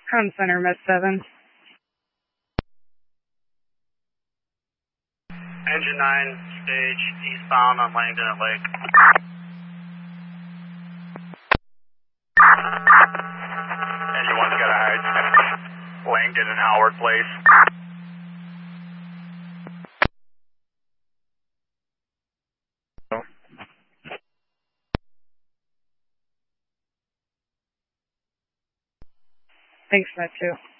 Crown Center, Med 7. Engine 9, stage eastbound on Langdon at Lake. Engine 1's got a hide. Langdon and Howard Place. Thanks, Med 2.